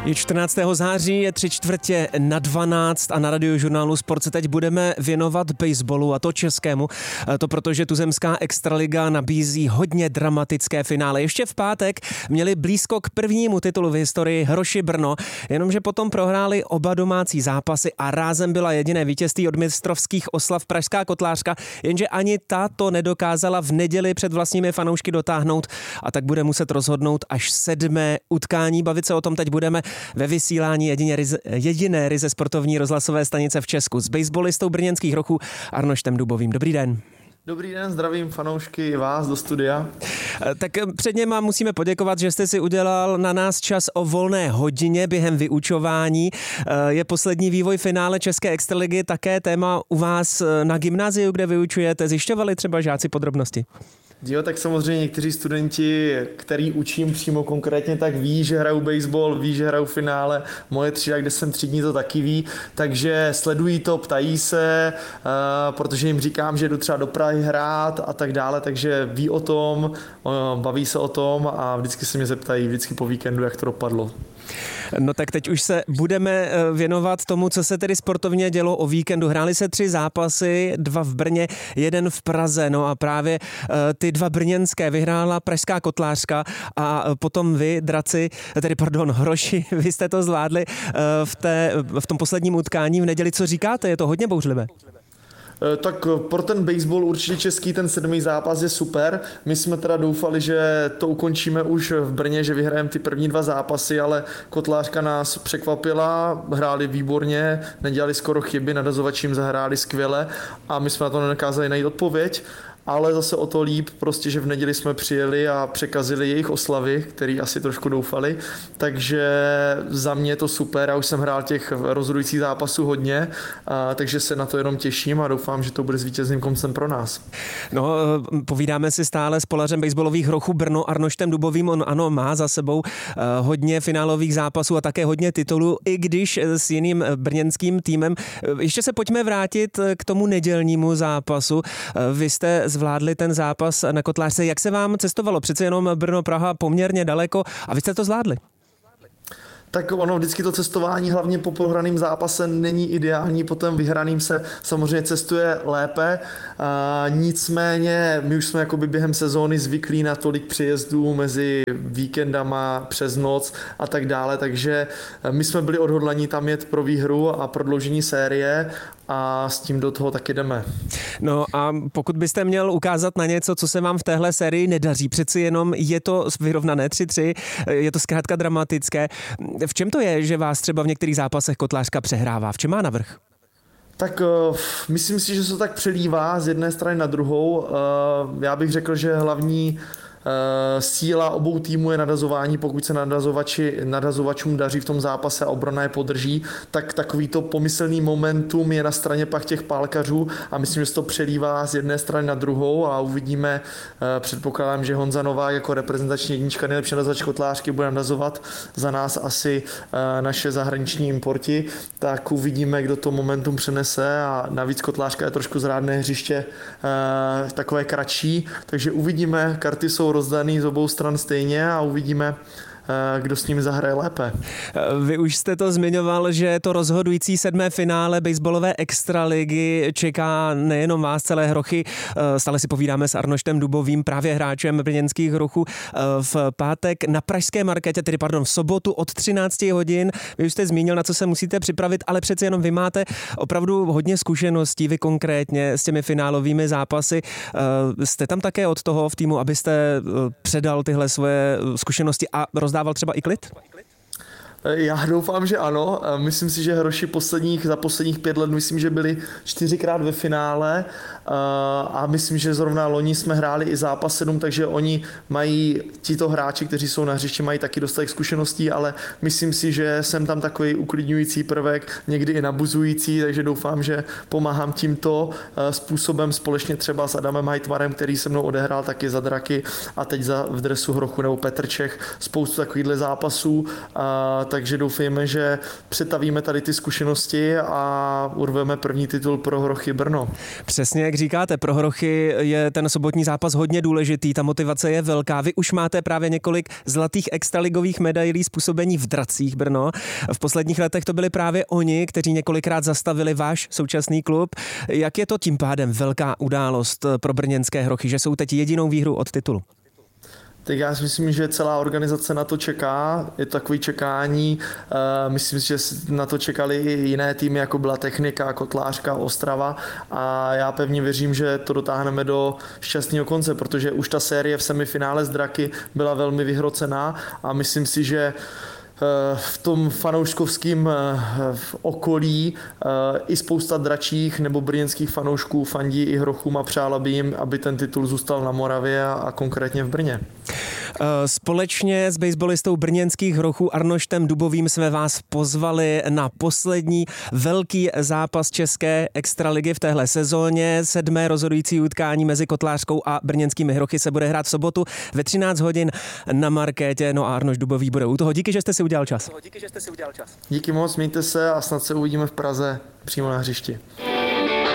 Je 14. září, je 11:45 a na Radiožurnálu Sport se teď budeme věnovat baseballu, a to českému. To protože tuzemská extraliga nabízí hodně dramatické finále. Ještě v pátek měli blízko k prvnímu titulu v historii Hroši Brno, jenomže potom prohráli oba domácí zápasy a rázem byla jediné vítězství od mistrovských oslav pražská Kotlářka, jenže ani ta to nedokázala v neděli před vlastními fanoušky dotáhnout a tak bude muset rozhodnout až 7. utkání. Bavit se o tom teď budeme ve vysílání jediné ryze sportovní rozhlasové stanice v Česku s baseballistou brněnských Rochů Arnoštem Dubovým. Dobrý den. Dobrý den, zdravím fanoušky i vás do studia. Tak předně vám musíme poděkovat, že jste si udělal na nás čas o volné hodině během vyučování. Je poslední vývoj finále České extraligy také téma u vás na gymnáziu, kde vyučujete. Zjišťovali třeba žáci podrobnosti? Jo, tak samozřejmě někteří studenti, který učím přímo konkrétně, tak ví, že hrajou baseball, ví, že hrajou finále. Moje třída, kde jsem 3 dní, to taky ví, takže sledují to, ptají se, protože jim říkám, že jdu třeba do Prahy hrát a tak dále, takže ví o tom, baví se o tom a vždycky se mě zeptají, vždycky po víkendu, jak to dopadlo. No tak teď už se budeme věnovat tomu, co se tedy sportovně dělo o víkendu. Hrály se 3 zápasy, 2 v Brně, 1 v Praze. No a právě ty 2 brněnské vyhrála pražská Kotlářka a potom vy, Hroši, vy jste to zvládli v tom posledním utkání v neděli. Co říkáte? Je to hodně bouřlivé? Tak pro ten baseball určitě český ten 7. zápas je super. My jsme teda doufali, že to ukončíme už v Brně, že vyhrajeme ty první 2 zápasy, ale Kotlářka nás překvapila, hráli výborně, nedělali skoro chyby, nadazovačím zahráli skvěle a my jsme na to nedokázali najít odpověď. Ale zase o to líp, prostě, že v neděli jsme přijeli a překazili jejich oslavy, který asi trošku doufali, takže za mě je to super, já už jsem hrál těch rozhodujících zápasů hodně, takže se na to jenom těším a doufám, že to bude s vítězným koncem pro nás. No, povídáme si stále s polařem baseballových Rochů Brno Arnoštem Dubovým, on ano, má za sebou hodně finálových zápasů a také hodně titulů, i když s jiným brněnským týmem. Ještě se pojďme vrátit k tomu nedělnímu zápasu. Vy jste zvládli ten zápas na Kotlářce. Jak se vám cestovalo? Přece jenom Brno-Praha poměrně daleko a vy jste to zvládli. Tak ono vždycky to cestování, hlavně po prohraném zápase, není ideální, po tom vyhraným se samozřejmě cestuje lépe, nicméně my už jsme jakoby během sezóny zvyklí na tolik přejezdů mezi víkendama, přes noc a tak dále, takže my jsme byli odhodlaní tam jet pro výhru a prodloužení série a s tím do toho taky jdeme. No a pokud byste měl ukázat na něco, co se vám v téhle sérii nedaří, přeci jenom je to vyrovnané 3-3, je to zkrátka dramatické. V čem to je, že vás třeba v některých zápasech Kotlářka přehrává? V čem má navrch? Tak myslím si, že se to tak přelívá z jedné strany na druhou. Já bych řekl, že hlavní síla obou týmů je nadazování, pokud se nadazovačům daří v tom zápase a obrana je podrží, tak takovýto pomyslný momentum je na straně pak těch pálkařů a myslím, že se to přelívá z jedné strany na druhou a uvidíme, předpokládám, že Honza Novák jako reprezentační jednička, nejlepší nadazovač Kotlářky bude nadazovat za nás asi naše zahraniční importi, tak uvidíme, kdo to momentum přenese a navíc Kotlářka je trošku zrádné hřiště, takové kratší, takže uvidíme, karty jsou rozdaný z obou stran stejně a uvidíme, kdo s ním zahraje lépe. Vy už jste to zmiňoval, že to rozhodující 7. finále baseballové extraligy čeká nejenom vás, celé Hrochy. Stále si povídáme s Arnoštem Dubovým, právě hráčem brněnských Rochů. V pátek na pražské marketě, v sobotu od 13 hodin. Vy už jste zmínil, na co se musíte připravit, ale přece jenom vy máte opravdu hodně zkušeností, vy konkrétně s těmi finálovými zápasy. Jste tam také od toho v týmu, abyste předal tyhle svoje zkušenosti a rozdával třeba i klid? Já doufám, že ano. Myslím si, že Hroši za posledních 5 let, myslím, že byli 4krát ve finále a myslím, že zrovna loni jsme hráli i zápas 7, takže oni mají, tito hráči, kteří jsou na hřišti, mají taky dostatek zkušeností, ale myslím si, že jsem tam takový uklidňující prvek, někdy i nabuzující, takže doufám, že pomáhám tímto způsobem společně třeba s Adamem Hajtmarem, který se mnou odehrál taky za Draky a teď v dresu Hrochu, nebo Petr Čech, spoustu takovýchhle zápasů, takže doufejme, že přetavíme tady ty zkušenosti a urveme první titul pro Hrochy Brno. Přesně jak říkáte, pro Hrochy je ten sobotní zápas hodně důležitý, ta motivace je velká. Vy už máte právě několik zlatých extraligových medailí způsobení v dracích Brno. V posledních letech to byli právě oni, kteří několikrát zastavili váš současný klub. Jak je to tím pádem velká událost pro brněnské Hrochy, že jsou teď jedinou výhrou od titulu? Tak já si myslím, že celá organizace na to čeká, je to takové čekání, myslím si, že na to čekali i jiné týmy, jako byla Technika, Kotlářka, Ostrava a já pevně věřím, že to dotáhneme do šťastného konce, protože už ta série v semifinále s Draky byla velmi vyhrocená a myslím si, že v tom fanouškovském okolí i spousta dračích nebo brněnských fanoušků fandí i Hrochům a přála by jim, aby ten titul zůstal na Moravě a konkrétně v Brně. Společně s baseballistou brněnských Hrochů Arnoštem Dubovým jsme vás pozvali na poslední velký zápas české extraligy v téhle sezóně. 7. rozhodující utkání mezi Kotlářskou a brněnskými Hrochy se bude hrát v sobotu ve 13 hodin na Markétě. No a Arnoš Dubový bude u toho. Díky, že jste si udělal čas. Díky moc, mějte se a snad se uvidíme v Praze přímo na hřišti.